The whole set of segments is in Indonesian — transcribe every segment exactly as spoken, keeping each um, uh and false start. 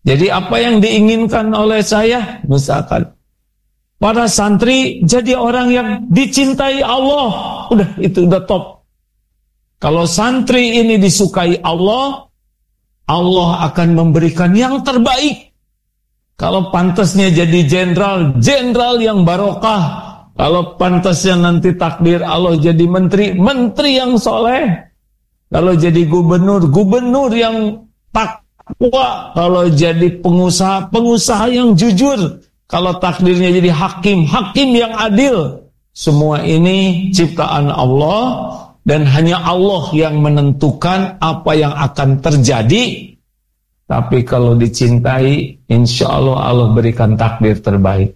Jadi apa yang diinginkan oleh saya, misalkan para santri jadi orang yang dicintai Allah, udah itu udah top. Kalau santri ini disukai Allah, Allah akan memberikan yang terbaik. Kalau pantasnya jadi jenderal, jenderal yang barokah. Kalau pantasnya nanti takdir Allah jadi menteri, menteri yang soleh. Kalau jadi gubernur, gubernur yang takwa. Kalau jadi pengusaha, pengusaha yang jujur. Kalau takdirnya jadi hakim, hakim yang adil. Semua ini ciptaan Allah dan hanya Allah yang menentukan apa yang akan terjadi. Tapi kalau dicintai, insya Allah Allah berikan takdir terbaik.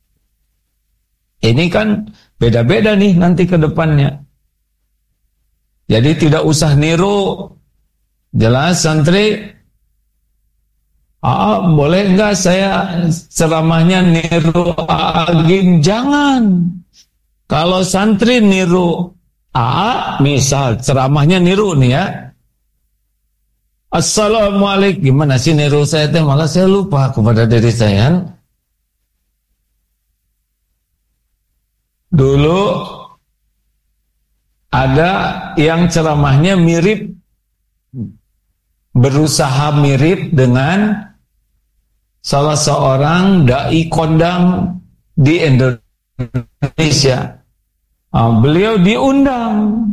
Ini kan beda-beda nih nanti ke depannya. Jadi tidak usah niru. Jelas santri, ah, boleh enggak saya ceramahnya niru Agim? Jangan. Kalau santri niru A, misal ceramahnya niru nih ya. Assalamualaikum, gimana sih niru saya teh, malah saya lupa kepada diri saya. Dulu ada yang ceramahnya mirip, berusaha mirip dengan salah seorang dai kondang di Indonesia. Uh, beliau diundang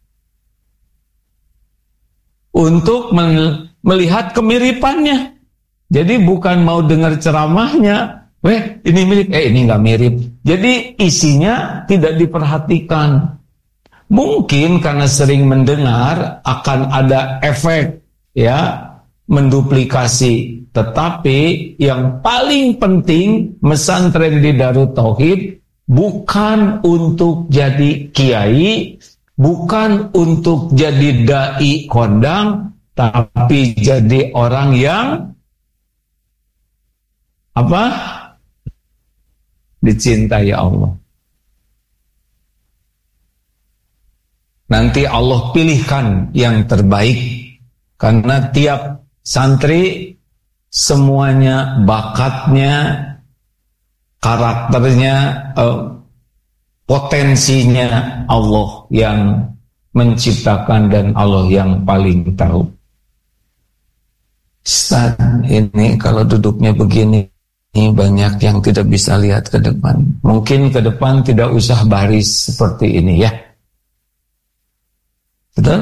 untuk melihat kemiripannya. Jadi bukan mau dengar ceramahnya, weh ini mirip, eh ini nggak mirip. Jadi isinya tidak diperhatikan. Mungkin karena sering mendengar akan ada efek ya menduplikasi. Tetapi yang paling penting mesantren di Darut Tauhid bukan untuk jadi kiai, bukan untuk jadi dai kondang, tapi jadi orang yang apa? Dicintai Allah. Nanti Allah pilihkan yang terbaik, karena tiap santri semuanya bakatnya, karakternya, eh, potensinya Allah yang menciptakan dan Allah yang paling tahu. Ustaz, ini kalau duduknya begini, ini banyak yang tidak bisa lihat ke depan. Mungkin ke depan tidak usah baris seperti ini ya. Betul?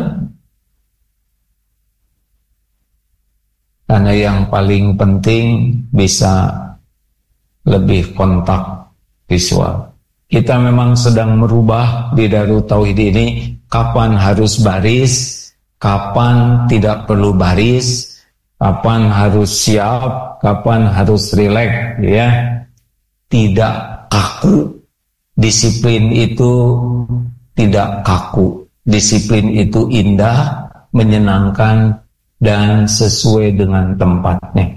Karena yang paling penting bisa lebih kontak visual. Kita memang sedang merubah di Darut Tauhid ini kapan harus baris, kapan tidak perlu baris, kapan harus siap, kapan harus rileks, ya. Tidak kaku. Disiplin itu tidak kaku. Disiplin itu indah, menyenangkan, dan sesuai dengan tempatnya.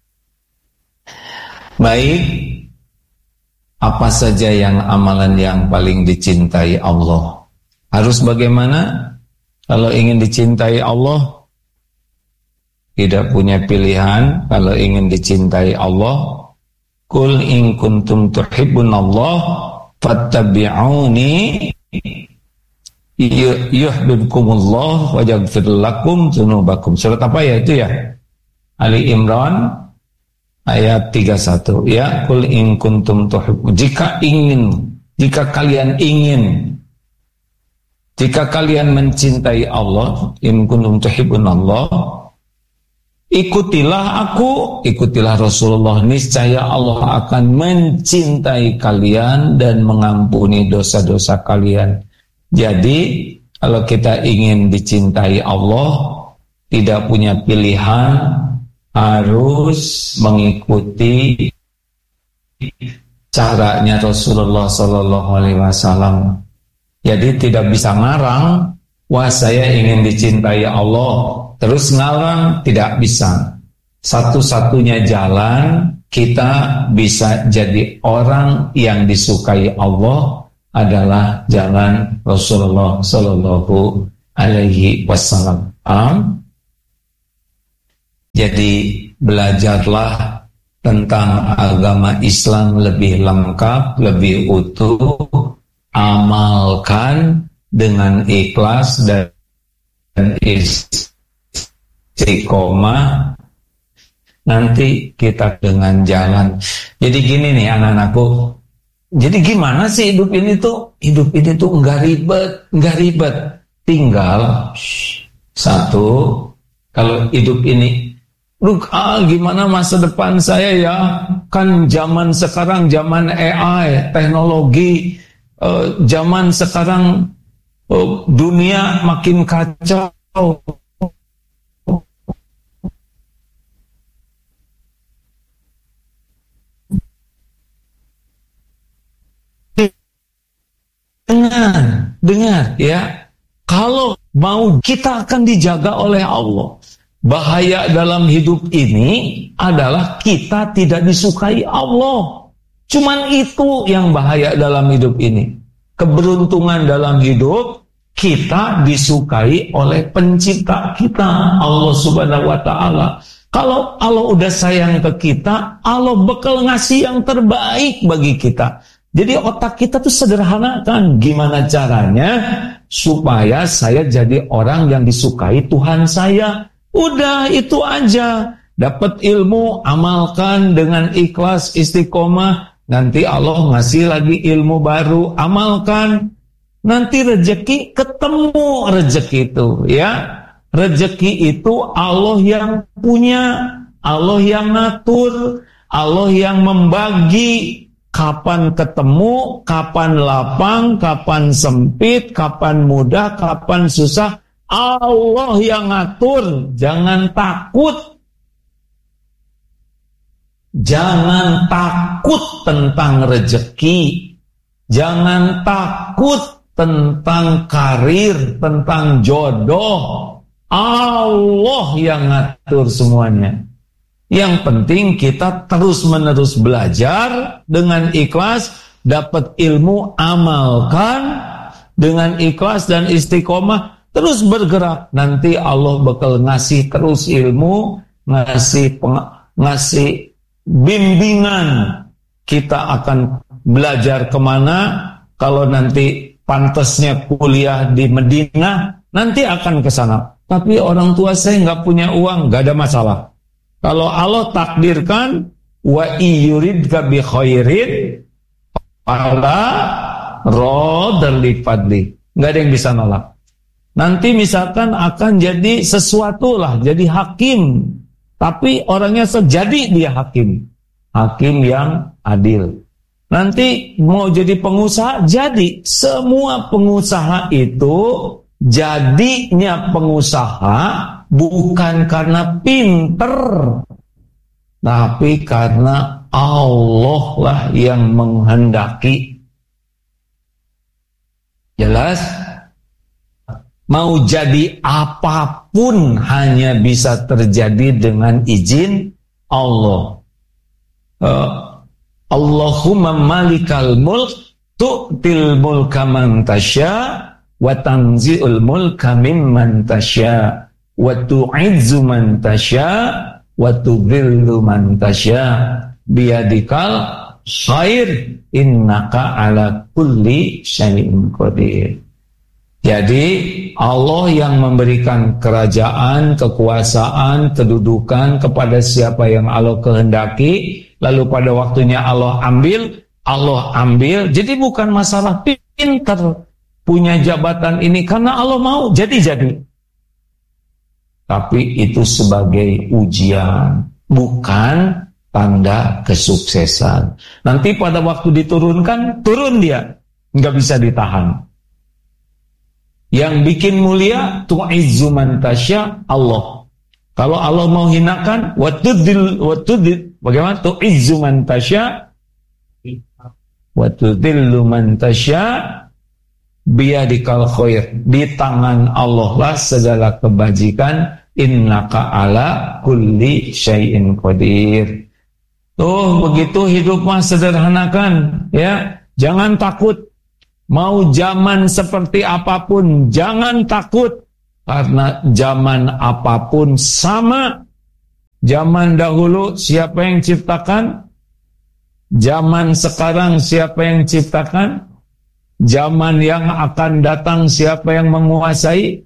Baik, apa saja yang amalan yang paling dicintai Allah? Harus bagaimana? Kalau ingin dicintai Allah, tidak punya pilihan. Kalau ingin dicintai Allah, Qul in kuntum tuhibbunallah fattabi'uni yuhibbukumullah wa yaghfir lakum dzunubakum. Surat apa ya itu ya? Ali Imran ayat tiga puluh satu ya. Qul in kuntum tuhibbun, jika ingin, jika kalian ingin, jika kalian mencintai Allah, in kuntum tuhibbunallah, ikutilah aku, ikutilah Rasulullah, niscaya Allah akan mencintai kalian dan mengampuni dosa-dosa kalian. Jadi kalau kita ingin dicintai Allah, tidak punya pilihan, harus mengikuti caranya Rasulullah Sallallahu Alaihi Wasallam. Jadi tidak bisa ngarang, wah saya ingin dicintai Allah, terus ngarang, tidak bisa. Satu-satunya jalan kita bisa jadi orang yang disukai Allah adalah jalan Rasulullah Sallallahu Alaihi Wasallam. Um, jadi belajarlah tentang agama Islam lebih lengkap, lebih utuh, amalkan dengan ikhlas dan istiqomah, nanti kita dengan jalan. Jadi gini nih anak-anakku, jadi gimana sih hidup ini tuh? Hidup ini tuh enggak ribet, enggak ribet. Tinggal shh, satu, kalau hidup ini, Loh, ah, gimana masa depan saya ya? Kan zaman sekarang zaman A I, teknologi, uh, zaman sekarang uh, dunia makin kacau. Dengar, dengar ya. Kalau mau kita akan dijaga oleh Allah. Bahaya dalam hidup ini adalah kita tidak disukai Allah. Cuman itu yang bahaya dalam hidup ini. Keberuntungan dalam hidup, kita disukai oleh pencipta kita, Allah Subhanahu wa Ta'ala. Kalau Allah udah sayang ke kita, Allah bakal ngasih yang terbaik bagi kita. Jadi otak kita tuh sederhanakan. Gimana caranya supaya saya jadi orang yang disukai Tuhan saya? Udah itu aja. Dapat ilmu, amalkan dengan ikhlas, istiqomah. Nanti Allah ngasih lagi ilmu baru, amalkan. Nanti rezeki ketemu rezeki itu, ya. Rezeki itu Allah yang punya, Allah yang ngatur, Allah yang membagi. Kapan ketemu, kapan lapang, kapan sempit, kapan mudah, kapan susah, Allah yang ngatur. Jangan takut. Jangan takut tentang rezeki. Jangan takut tentang karir, tentang jodoh. Allah yang ngatur semuanya. Yang penting kita terus-menerus belajar dengan ikhlas, dapat ilmu, amalkan dengan ikhlas dan istiqomah, terus bergerak. Nanti Allah bakal ngasih terus ilmu, ngasih peng- ngasih bimbingan. Kita akan belajar kemana. Kalau nanti pantasnya kuliah di Madinah, nanti akan ke sana. Tapi orang tua saya nggak punya uang, nggak ada masalah. Kalau Allah takdirkan wa iyuridka bi khairin fala radda li fadli. Enggak ada yang bisa nolak. Nanti misalkan akan jadi sesuatu lah, jadi hakim. Tapi orangnya sejadi dia hakim. Hakim yang adil. Nanti mau jadi pengusaha, jadi. Semua pengusaha itu jadinya pengusaha bukan karena pinter, tapi karena Allah lah yang menghendaki. Jelas? Mau jadi apapun hanya bisa terjadi dengan izin Allah. Uh, Allahumma malikal mulk tu'til mulka man tasya wa tanzi'ul mulka mimman tasya wa tu'izzu man tasya wa tudhillu man tasya biyadikal khair innaka ala kulli syai'in qadir. Jadi Allah yang memberikan kerajaan, kekuasaan, kedudukan kepada siapa yang Allah kehendaki, lalu pada waktunya Allah ambil, Allah ambil. Jadi bukan masalah pintar punya jabatan ini karena Allah mau jadi-jadi. Tapi itu sebagai ujian, bukan tanda kesuksesan. Nanti pada waktu diturunkan, turun dia, nggak bisa ditahan. Yang bikin mulia, tu'izzu man tasya, Allah. Kalau Allah mau hinakan, watudil, watudil, bagaimana? Tu'izzu man tasya, watudillu man tasya, biyadikal khair. Di tangan Allah lah segala kebajikan. Innaka ala kulli syai'in qadir. Tuh begitu hidup mah sederhanakan, ya. Jangan takut. Mau zaman seperti apapun, jangan takut. Karena zaman apapun sama. Zaman dahulu siapa yang ciptakan? Zaman sekarang siapa yang ciptakan? Zaman yang akan datang siapa yang menguasai?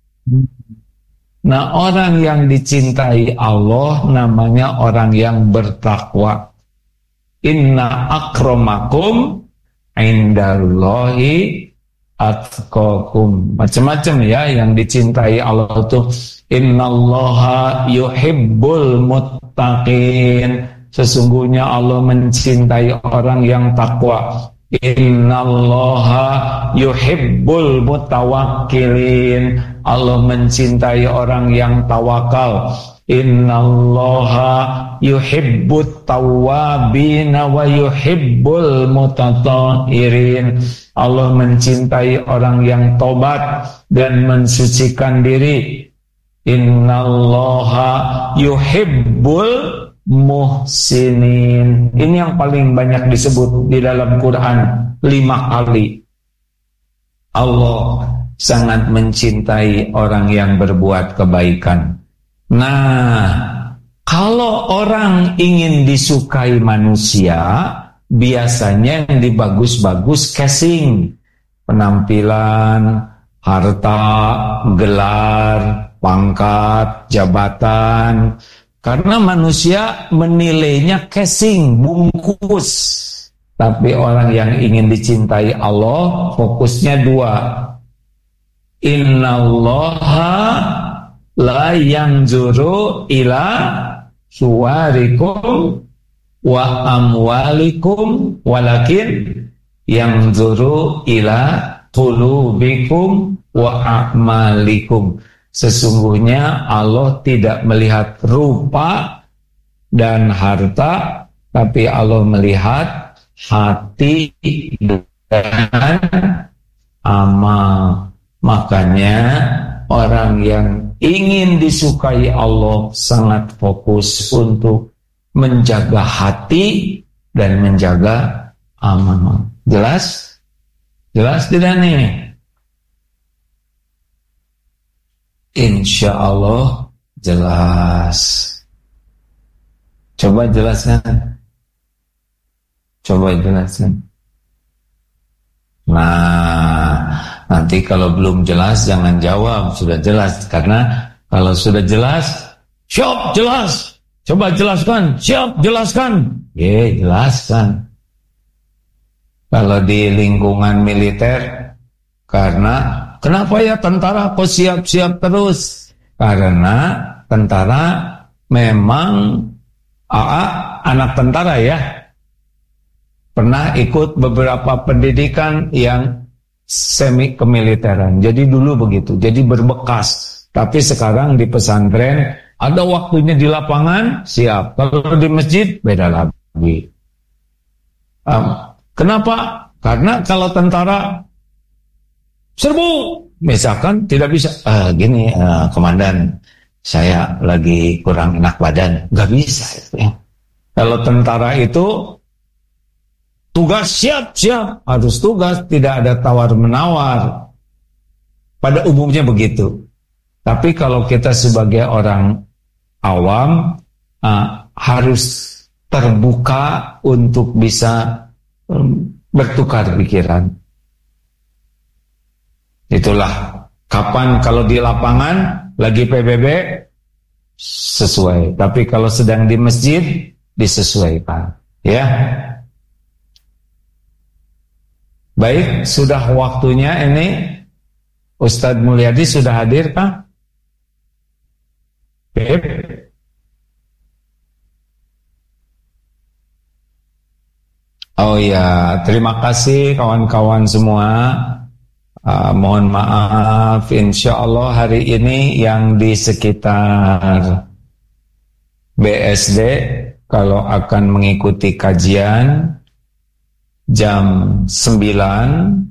Nah, orang yang dicintai Allah namanya orang yang bertakwa. Inna akramakum indallahi atqakum. Macam-macam ya yang dicintai Allah itu. Innallaha yuhibbul muttaqin. Sesungguhnya Allah mencintai orang yang takwa. Innallaha yuhibbul mutawakkilin. Allah mencintai orang yang tawakal. Innallaha yuhibbut tawwabina wa yuhibbul mutatahhirin. Allah mencintai orang yang tobat dan mensucikan diri. Innallaha yuhibbul muhsinin. Ini yang paling banyak disebut di dalam Quran, lima kali. Allah sangat mencintai orang yang berbuat kebaikan. Nah, kalau orang ingin disukai manusia, biasanya yang dibagus-bagus casing, penampilan, harta, gelar, pangkat, jabatan. Karena manusia menilainya casing, bungkus. Tapi orang yang ingin dicintai Allah, fokusnya dua. Innallaha la yanzuru ila suwarikum wa amwalikum walakin yanzuru ila qulubikum wa a'malikum. Sesungguhnya Allah tidak melihat rupa dan harta, tapi Allah melihat hati dan amal. Makanya orang yang ingin disukai Allah sangat fokus untuk menjaga hati dan menjaga amal. Jelas? Jelas tidak nih? Insya Allah jelas. Coba jelaskan. Coba jelaskan. Nah, nanti kalau belum jelas jangan jawab. Sudah jelas. Karena kalau sudah jelas, siap jelas. Coba jelaskan. Siap jelaskan. Ye, jelaskan. Kalau di lingkungan militer, karena kenapa ya tentara kok siap-siap terus? Karena tentara memang Aa, anak tentara ya, pernah ikut beberapa pendidikan yang semi kemiliteran. Jadi dulu begitu, jadi berbekas. Tapi sekarang di pesantren ada waktunya di lapangan siap. Kalau di masjid beda lagi. Um, kenapa? Karena kalau tentara serbu, misalkan tidak bisa, uh, gini uh, komandan, saya lagi kurang enak badan, nggak bisa. Ya. Kalau tentara itu tugas siap-siap, harus tugas, tidak ada tawar-menawar. Pada umumnya begitu. Tapi kalau kita sebagai orang awam uh, harus terbuka untuk bisa um, bertukar pikiran. Itulah kapan kalau di lapangan lagi P B B sesuai, tapi kalau sedang di masjid disesuaikan, ya. Baik, sudah waktunya ini. Ustadz Mulyadi sudah hadir, Pak? Beb. Oh ya, terima kasih kawan-kawan semua. Uh, mohon maaf, insya Allah hari ini yang di sekitar B S D kalau akan mengikuti kajian jam sembilan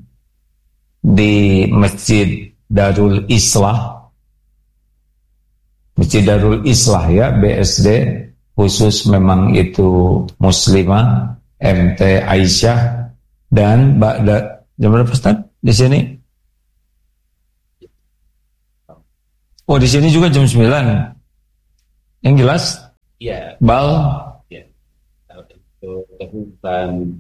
di Masjid Darul Islah. Masjid Darul Islah ya, B S D khusus memang itu Muslimah, M T Aisyah, dan Ba'da jam berapa Ustaz di sini? Oh, di sini juga jam sembilan. Yang jelas Iya. Bal. Iya. Untuk kehidupan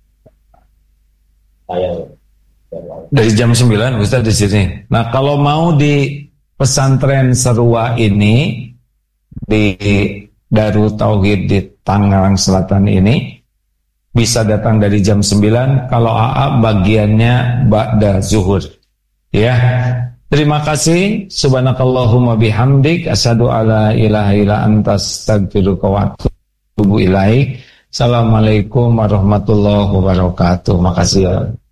saya dari jam sembilan Ustaz di sini. Nah, kalau mau di pesantren Serua ini di Darut Tauhid di Tangerang Selatan ini bisa datang dari jam sembilan. Kalau A A bagiannya ba'da zuhur. Ya. Terima kasih. Subhanakallahumma bihamdik asyhadu alla ilaha illa anta astaghfiruka wa atubu ilaik. Assalamualaikum warahmatullahi wabarakatuh. Makasih ya.